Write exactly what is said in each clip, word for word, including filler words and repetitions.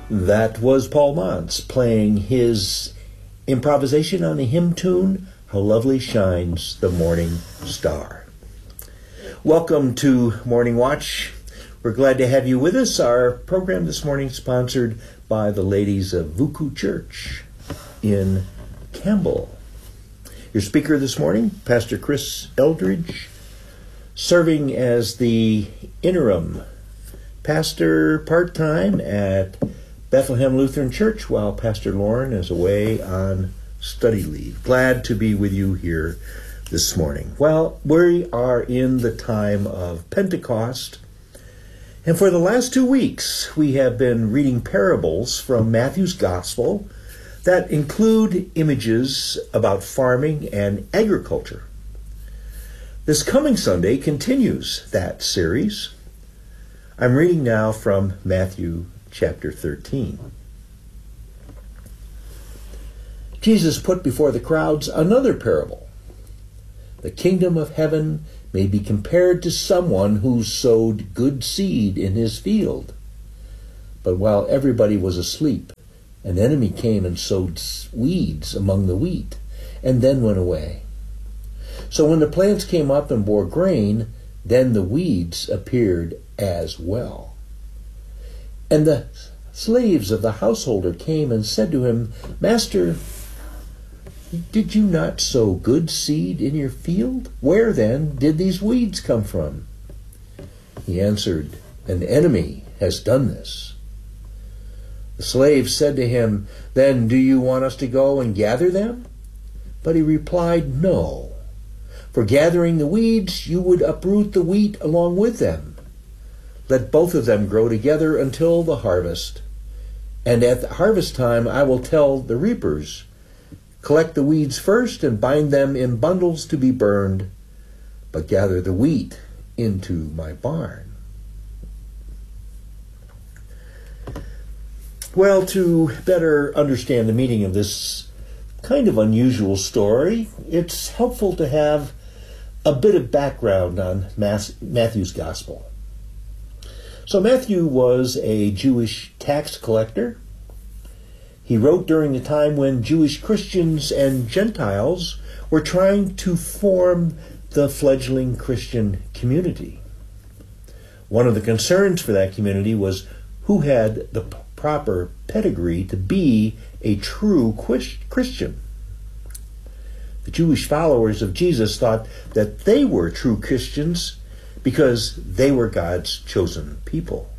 That was Paul Montz playing his improvisation on the hymn tune, How Lovely Shines the Morning Star. Welcome to Morning Watch. We're glad to have you with us. Our program this morning is sponsored by the ladies of Vuku Church in Campbell. Your speaker this morning, Pastor Chris Eldridge, serving as the interim pastor part-time at Bethlehem Lutheran Church while Pastor Lauren is away on study leave. Glad to be with you here this morning. Well, we are in the time of Pentecost, and for the last two weeks we have been reading parables from Matthew's Gospel that include images about farming and agriculture. This coming Sunday continues that series. I'm reading now from Matthew chapter thirteen. Jesus put before the crowds another parable. The kingdom of heaven may be compared to someone who sowed good seed in his field. But while everybody was asleep, an enemy came and sowed weeds among the wheat, and then went away. So when the plants came up and bore grain, then the weeds appeared as well. And the slaves of the householder came and said to him, Master, did you not sow good seed in your field? Where then did these weeds come from? He answered, An enemy has done this. The slaves said to him, Then do you want us to go and gather them? But he replied, No. For gathering the weeds, you would uproot the wheat along with them. Let both of them grow together until the harvest. And at the harvest time I will tell the reapers, Collect the weeds first and bind them in bundles to be burned, but gather the wheat into my barn. Well, to better understand the meaning of this kind of unusual story, it's helpful to have a bit of background on Matthew's Gospel. So Matthew was a Jewish tax collector. He wrote during the time when Jewish Christians and Gentiles were trying to form the fledgling Christian community. One of the concerns for that community was who had the proper pedigree to be a true Christian. The Jewish followers of Jesus thought that they were true Christians because they were God's chosen people.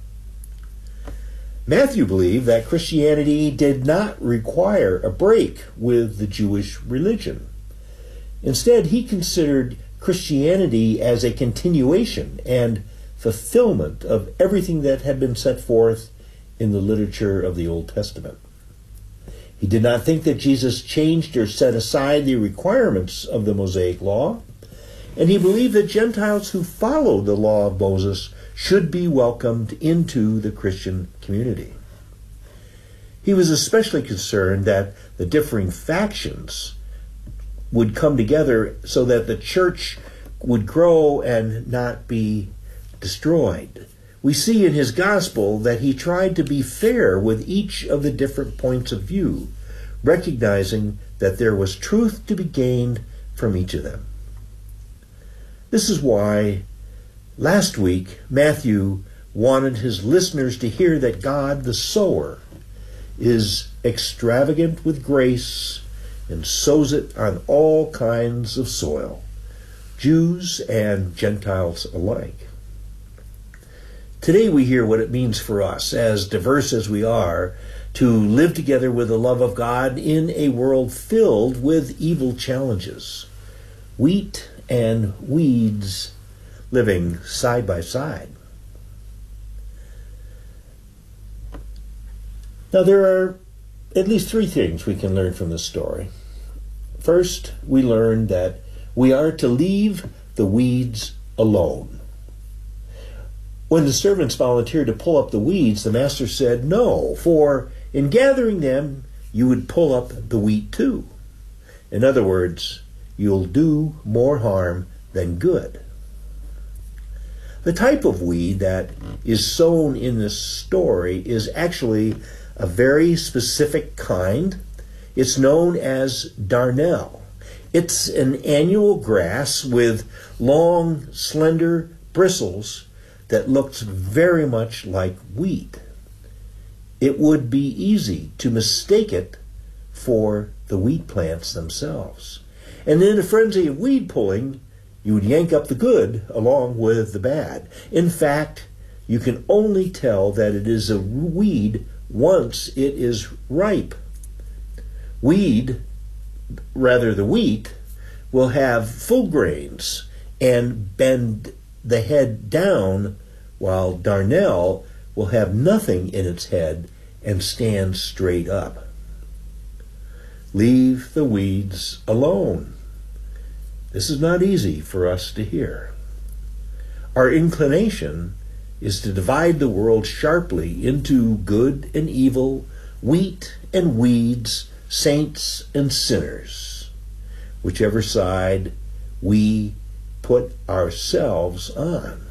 Matthew believed that Christianity did not require a break with the Jewish religion. Instead, he considered Christianity as a continuation and fulfillment of everything that had been set forth in the literature of the Old Testament. He did not think that Jesus changed or set aside the requirements of the Mosaic Law, and he believed that Gentiles who followed the law of Moses should be welcomed into the Christian community. He was especially concerned that the differing factions would come together so that the church would grow and not be destroyed. We see in his gospel that he tried to be fair with each of the different points of view, recognizing that there was truth to be gained from each of them. This is why last week Matthew wanted his listeners to hear that God, the sower, is extravagant with grace and sows it on all kinds of soil, Jews and Gentiles alike. Today we hear what it means for us, as diverse as we are, to live together with the love of God in a world filled with evil challenges. Wheat and weeds living side by side. Now there are at least three things we can learn from this story. First, we learn that we are to leave the weeds alone. When the servants volunteered to pull up the weeds, the master said, No, for in gathering them, you would pull up the wheat too. In other words, you'll do more harm than good. The type of weed that is sown in this story is actually a very specific kind. It's known as darnel. It's an annual grass with long, slender bristles that looks very much like wheat. It would be easy to mistake it for the wheat plants themselves. And in a frenzy of weed pulling, you would yank up the good along with the bad. In fact, you can only tell that it is a weed once it is ripe. Weed, rather the wheat, will have full grains and bend the head down, while darnel will have nothing in its head and stand straight up. Leave the weeds alone. This is not easy for us to hear. Our inclination is to divide the world sharply into good and evil, wheat and weeds, saints and sinners, whichever side we put ourselves on.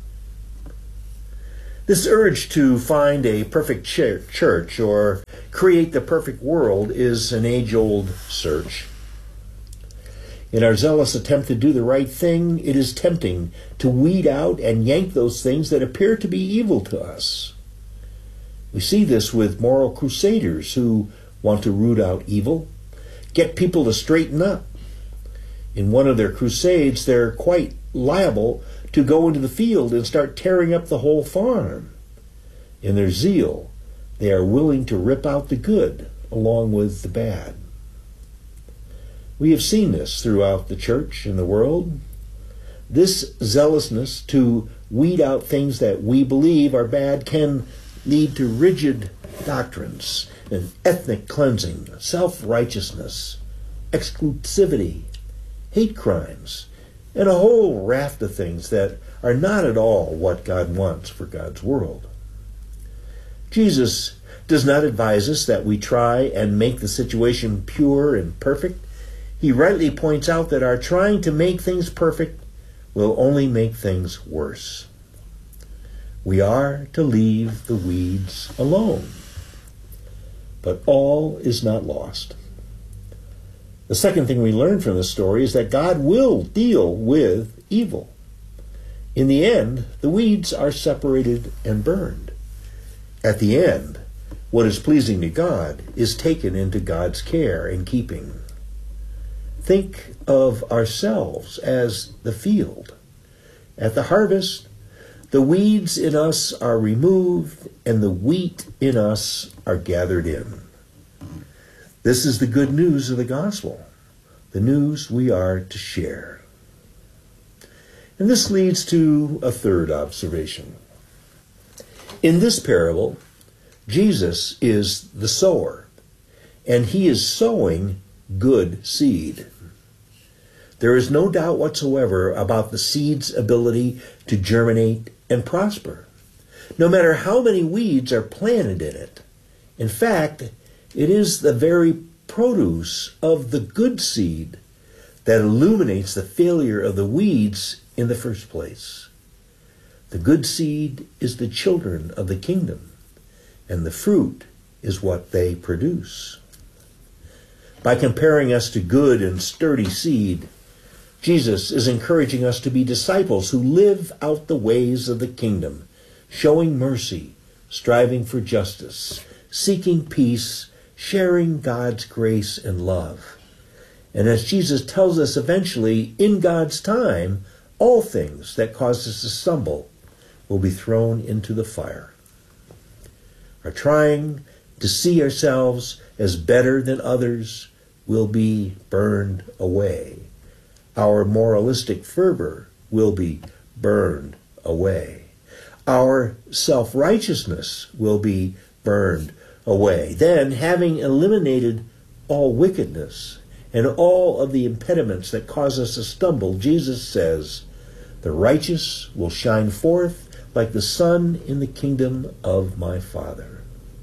This urge to find a perfect ch- church or create the perfect world is an age-old search. In our zealous attempt to do the right thing, it is tempting to weed out and yank those things that appear to be evil to us. We see this with moral crusaders who want to root out evil, get people to straighten up. In one of their crusades, they're quite liable to go into the field and start tearing up the whole farm. In their zeal, they are willing to rip out the good along with the bad. We have seen this throughout the church and the world. This zealousness to weed out things that we believe are bad can lead to rigid doctrines and ethnic cleansing, self-righteousness, exclusivity, hate crimes, and a whole raft of things that are not at all what God wants for God's world. Jesus does not advise us that we try and make the situation pure and perfect. He rightly points out that our trying to make things perfect will only make things worse. We are to leave the weeds alone. But all is not lost. The second thing we learn from this story is that God will deal with evil. In the end, the weeds are separated and burned. At the end, what is pleasing to God is taken into God's care and keeping. Think of ourselves as the field. At the harvest, the weeds in us are removed and the wheat in us are gathered in. This is the good news of the gospel, the news we are to share. And this leads to a third observation. In this parable, Jesus is the sower, and he is sowing good seed. There is no doubt whatsoever about the seed's ability to germinate and prosper, no matter how many weeds are planted in it. In fact, it is the very produce of the good seed that illuminates the failure of the weeds in the first place. The good seed is the children of the kingdom, and the fruit is what they produce. By comparing us to good and sturdy seed, Jesus is encouraging us to be disciples who live out the ways of the kingdom, showing mercy, striving for justice, seeking peace, sharing God's grace and love. And as Jesus tells us eventually, in God's time, all things that cause us to stumble will be thrown into the fire. Our trying to see ourselves as better than others will be burned away. Our moralistic fervor will be burned away. Our self-righteousness will be burned away. Then, having eliminated all wickedness and all of the impediments that cause us to stumble, Jesus says, the righteous will shine forth like the sun in the kingdom of my Father.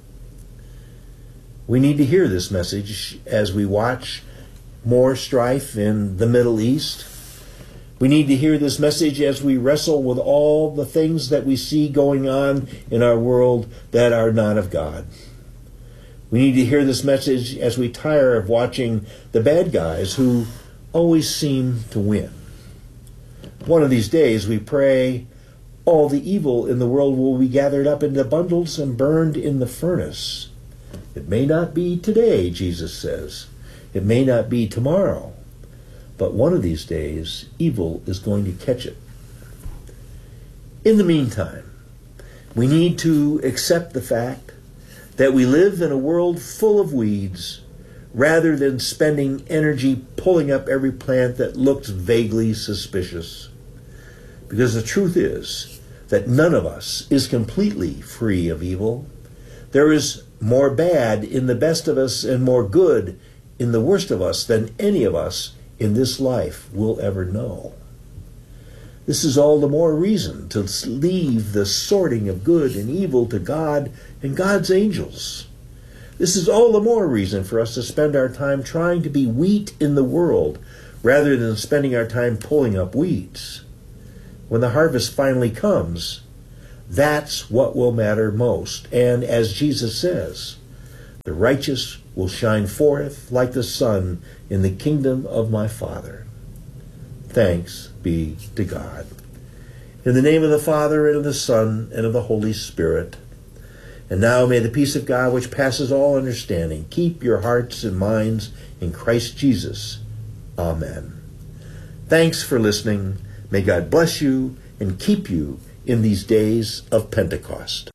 We need to hear this message as we watch more strife in the Middle East. We need to hear this message as we wrestle with all the things that we see going on in our world that are not of God. We need to hear this message as we tire of watching the bad guys who always seem to win. One of these days, we pray, all the evil in the world will be gathered up into bundles and burned in the furnace. It may not be today, Jesus says. It may not be tomorrow. But one of these days, evil is going to catch it. In the meantime, we need to accept the fact that we live in a world full of weeds, rather than spending energy pulling up every plant that looks vaguely suspicious. Because the truth is that none of us is completely free of evil. There is more bad in the best of us and more good in the worst of us than any of us in this life will ever know. This is all the more reason to leave the sorting of good and evil to God and God's angels. This is all the more reason for us to spend our time trying to be wheat in the world rather than spending our time pulling up weeds. When the harvest finally comes, that's what will matter most. And as Jesus says, the righteous will shine forth like the sun in the kingdom of my Father. Thanks be to God. In the name of the Father, and of the Son, and of the Holy Spirit. And now may the peace of God, which passes all understanding, keep your hearts and minds in Christ Jesus. Amen. Thanks for listening. May God bless you and keep you in these days of Pentecost.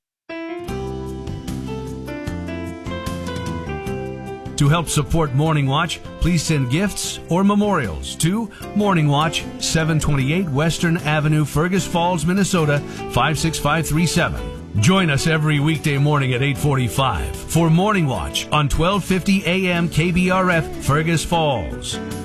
To help support Morning Watch, please send gifts or memorials to Morning Watch, seven twenty-eight Western Avenue, Fergus Falls, Minnesota, five six five three seven. Join us every weekday morning at eight forty-five for Morning Watch on twelve fifty A M K B R F, Fergus Falls.